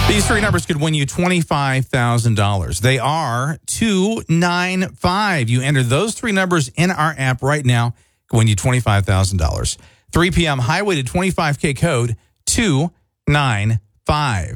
These three numbers could win you $25,000. They are 295. You enter those three numbers in our app right now, could win you $25,000. 3 p.m. highway to 25K code 295.